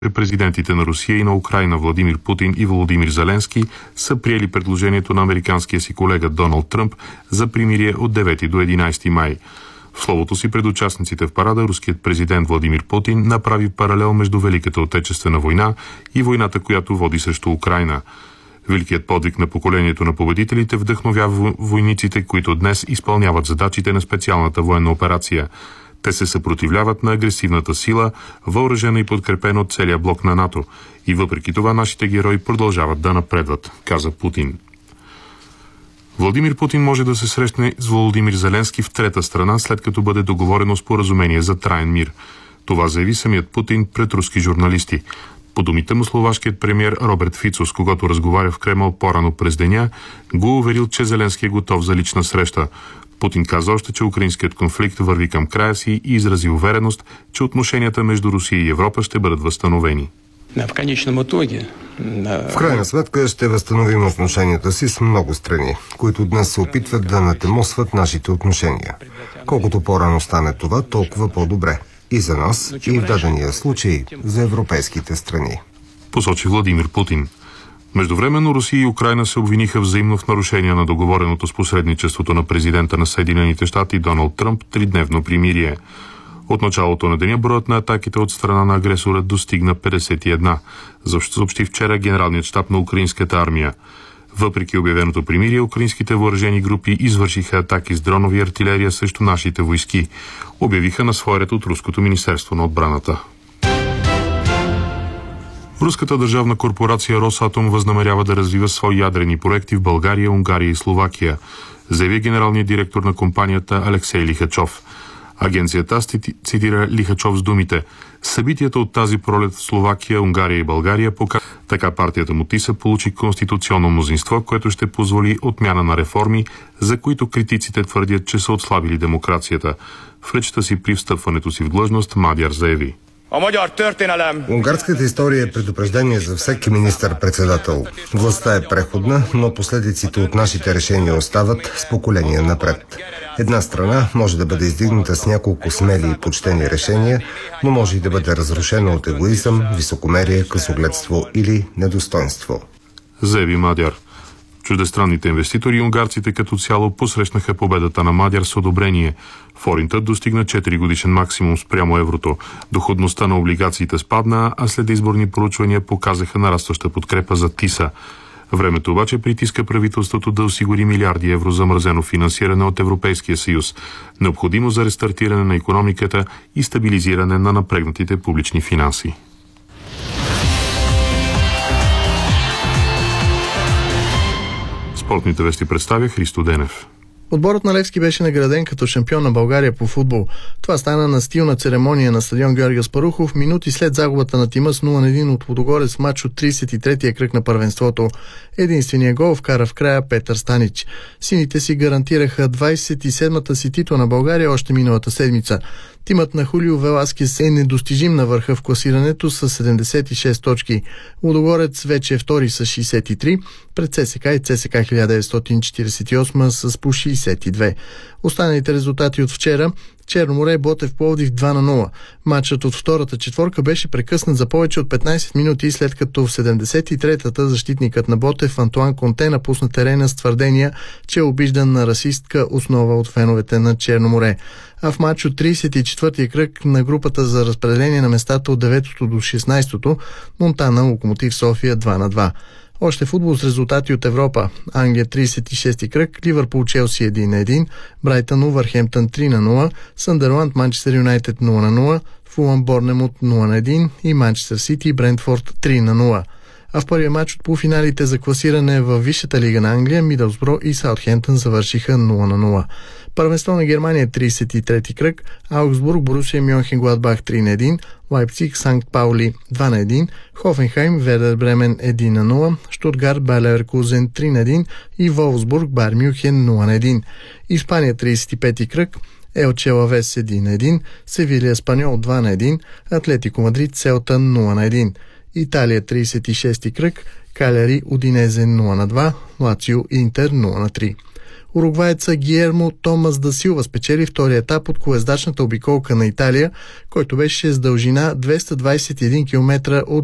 Президентите на Русия и на Украйна Владимир Путин и Володимир Зеленски са приели предложението на американския си колега Доналд Тръмп за примирие от 9 до 11 май. В словото си пред участниците в парада руският президент Владимир Путин направи паралел между Великата отечествена война и войната, която води срещу Украйна. Великият подвиг на поколението на победителите вдъхновява войниците, които днес изпълняват задачите на специалната военна операция. Те се съпротивляват на агресивната сила, въоръжена и подкрепена от целия блок на НАТО. И въпреки това нашите герои продължават да напредват, каза Путин. Владимир Путин може да се срещне с Володимир Зеленски в трета страна, след като бъде договорено споразумение за траен мир. Това заяви самият Путин пред руски журналисти. По думите му словашкият премиер Роберт Фицо, с когото разговаря в Кремъл по-рано през деня, го уверил, че Зеленски е готов за лична среща. Путин каза още, че украинският конфликт върви към края си и изрази увереност, че отношенията между Русия и Европа ще бъдат възстановени. В крайна сметка ще възстановим отношенията си с много страни, които днес се опитват да натемосват нашите отношения. Колкото по-рано стане това, толкова по-добре. И за нас, и в дадения случай за европейските страни. Посочи Владимир Путин. Междувременно Русия и Украйна се обвиниха взаимно в нарушение на договореното с посредничеството на президента на Съединените щати Доналд Тръмп тридневно примирие. От началото на деня броят на атаките от страна на агресора достигна 51, съобщи вчера генералният щаб на украинската армия. Въпреки обявеното примирие, украинските въоръжени групи извършиха атаки с дронови и артилерия срещу нашите войски, обявиха на свой ред от Руското министерство на отбраната. Руската държавна корпорация Росатом възнамерява да развива свои ядрени проекти в България, Унгария и Словакия, заяви генералният директор на компанията Алексей Лихачов. Агенцията цитира Лихачов с думите: събитията от тази пролет в Словакия, Унгария и България показват. Така партията му ТИСА получи конституционно мнозинство, което ще позволи отмяна на реформи, за които критиците твърдят, че са отслабили демокрацията. В речта си при встъпването си в длъжност Мадяр заяви: унгарската история е предупреждение за всеки министър-председател. Властта е преходна, но последиците от нашите решения остават с поколения напред. Една страна може да бъде издигната с няколко смели и почтени решения, но може и да бъде разрушена от егоизъм, високомерие, късогледство или недостойнство. Заяви Мадяр. Чуждестранните инвеститори и унгарците като цяло посрещнаха победата на Мадяр с одобрение. Форинтът достигна 4 годишен максимум спрямо еврото. Доходността на облигациите спадна, а след изборни проучвания показаха нарастваща подкрепа за ТИСА. Времето обаче притиска правителството да осигури милиарди евро замразено финансиране от Европейския съюз, необходимо за рестартиране на икономиката и стабилизиране на напрегнатите публични финанси. Спортните вести представя Христо Денев. Отборът на Левски беше награден като шампион на България по футбол. Това стана на стилна церемония на стадион Георги Аспарухов, минути след загубата на тима с 0-1 от Лудогорец в матч от 33-я кръг на първенството. Единственият гол вкара в края Петър Станич. Сините си гарантираха 27-та си титла на България още миналата седмица. Тимът на Хулио Веласкес е недостижим на върха в класирането с 76 точки. Лудогорец вече е втори с 63, пред ЦСКА и ЦСКА 1948 с по 62. Останалите резултати от вчера: Черно море, Ботев Пловдив 2-0. Матчът от втората четворка беше прекъснат за повече от 15 минути, след като в 73-та защитникът на Ботев Антуан Конте напусна терена с твърдения, че е обиждан на расистка основа от феновете на Черно море. А в матч от 34-я кръг на групата за разпределение на местата от 9-то до 16-то Монтана Локомотив София 2-2. Още футбол с резултати от Европа. Англия 36-ти кръг, Ливърпул Челси 1-1, Брайтън Увърхемптън 3-0, Съндърланд Манчестър Юнайтед 0-0, Фулъм Борнемут 0-1 и Манчестър Сити Брентфорд 3-0. А в първия матч от полуфиналите за класиране във Висшата лига на Англия Мидълсбро и Саутхемптън завършиха 0-0. Първенство на Германия 33-ти кръг, Аугсбург Борусия Мьонхенгладбах 3-1, Лайпциг Санкт Паули 2-1, Хофенхайм Вердер Бремен 1-0, Штутгарт Байер Леверкузен 3-1 и Волфсбург Байер Мюнхен 0-1. Испания 35-ти кръг, Елче Лавес 1-1, Севилия Спаньол 2-1, Атлетико Мадрид Селта 0-1. Италия 36-ти кръг, Каляри Удинезе 0-2, Лацио Интер 0-3. Уругваеца Гиермо Томас да Силва спечели втория етап от колездачната обиколка на Италия, който беше с дължина 221 км от